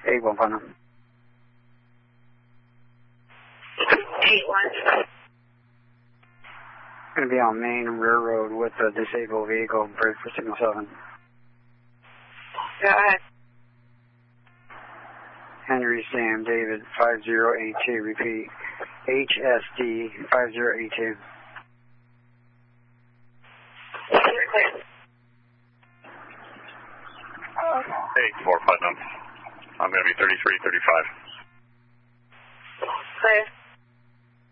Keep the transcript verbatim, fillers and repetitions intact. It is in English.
eight one Putnam. eight one. Going to be on Main Railroad with a disabled vehicle, break for signal seven. Go ahead. Henry Sam David five zero eight two, repeat, H S D five zero eight two. eight four Putnam. I'm going to be thirty-three thirty-five. Clear.